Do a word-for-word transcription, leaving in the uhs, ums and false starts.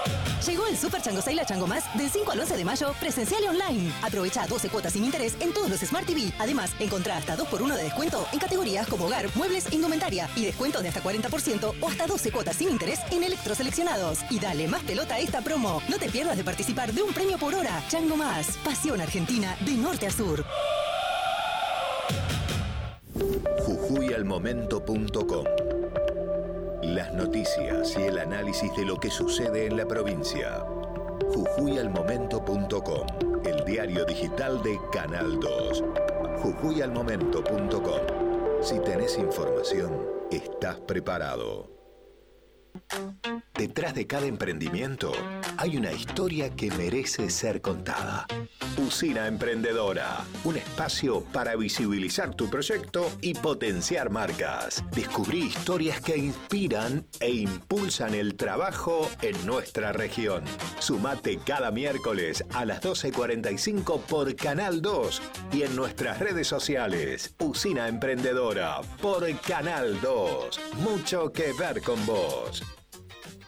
Llegó el Super Chango Sale a Chango Más del cinco al once de mayo, presencial y online. Aprovecha doce cuotas sin interés en todos los Smart T V. Además, encontrá hasta dos por uno de descuento en categorías como hogar, muebles e indumentaria. Y descuentos de hasta cuarenta por ciento o hasta doce cuotas sin interés en electroseleccionados. Y dale más pelota a esta promo. No te pierdas de participar de un premio por hora. Chango Más. Pasión argentina de norte a sur. jujuy al momento punto com. Las noticias y el análisis de lo que sucede en la provincia. jujuy al momento punto com, el diario digital de Canal dos. jujuy al momento punto com. Si tenés información, estás preparado. Detrás de cada emprendimiento hay una historia que merece ser contada. Usina Emprendedora, un espacio para visibilizar tu proyecto y potenciar marcas. Descubrí historias que inspiran e impulsan el trabajo en nuestra región. Sumate cada miércoles a las doce cuarenta y cinco por Canal dos y en nuestras redes sociales. Usina Emprendedora por Canal dos. Mucho que ver con vos.